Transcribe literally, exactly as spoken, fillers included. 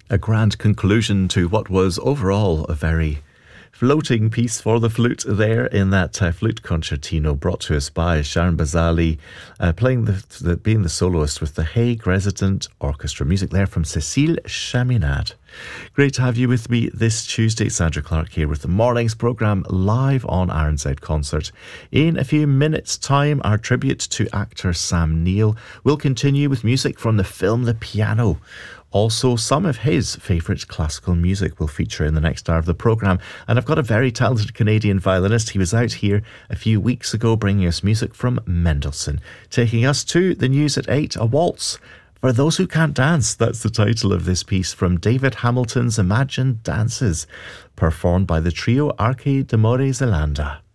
A grand conclusion to what was overall a very floating piece for the flute there in that uh, flute concertino brought to us by Sharon Bazali, uh, playing the, the being the soloist with the Hague Resident Orchestra. Music there from Cécile Chaminade. Great to have you with me this Tuesday. Sandra Clark here with the morning's programme live on R N Z Concert. In a few minutes' time, our tribute to actor Sam Neill will continue with music from the film The Piano. Also, some of his favourite classical music will feature in the next hour of the programme. And I've got a very talented Canadian violinist. He was out here a few weeks ago bringing us music from Mendelssohn. Taking us to the news at eight, a waltz for those who can't dance. That's the title of this piece from David Hamilton's Imagine Dances, performed by the trio Arche d'Amore Zelanda.